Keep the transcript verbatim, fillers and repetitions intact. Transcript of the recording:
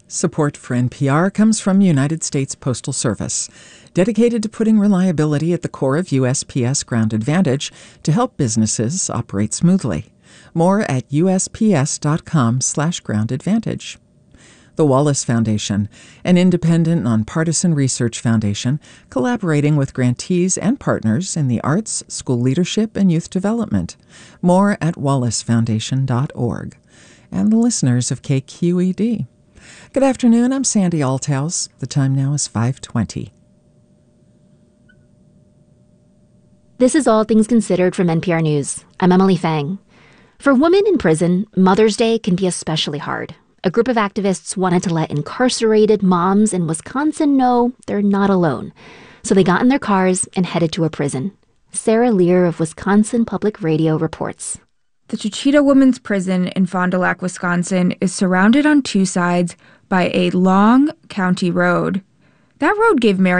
Support for N P R comes from United States Postal Service, dedicated to putting reliability at the core of U S P S Ground Advantage to help businesses operate smoothly. More at U S P S dot com slash ground advantage. The Wallace Foundation, an independent, nonpartisan research foundation collaborating with grantees and partners in the arts, school leadership, and youth development. More at wallace foundation dot org. And the listeners of K Q E D. Good afternoon, I'm Sandy Althouse. The time now is five twenty. This is All Things Considered from N P R News. I'm Emily Fang. For women in prison, Mother's Day can be especially hard. A group of activists wanted to let incarcerated moms in Wisconsin know they're not alone. So they got in their cars and headed to a prison. Sarah Lear of Wisconsin Public Radio reports. The Chechita Women's Prison in Fond du Lac, Wisconsin is surrounded on two sides by a long county road. That road gave Mary